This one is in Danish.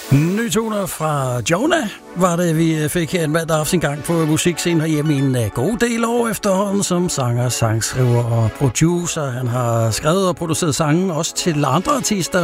Nye toner fra Jonah var det, vi fik her en mandag aften gang på musikscenen herhjemme i en god del år efterhånden som sanger, sangskriver og producer. Han har skrevet og produceret sange også til andre artister.